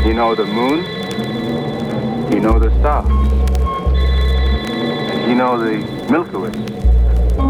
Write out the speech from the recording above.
You know the moon, you know the stars, and you know the Milky Way.